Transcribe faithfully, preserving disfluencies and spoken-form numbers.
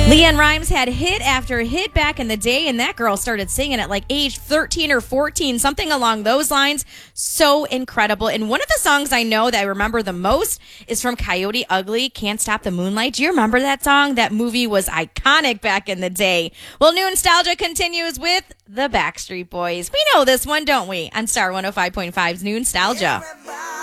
LeAnn Rimes had hit after hit back in the day, and that girl started singing at like age thirteen or fourteen, something along those lines. So incredible. And one of the songs I know that I remember the most is from Coyote Ugly, Can't Stop the Moonlight. Do you remember that song? That movie was iconic back in the day. Well, New Nostalgia continues with the Backstreet Boys. We know this one, don't we? On Star one oh five point five's New Nostalgia.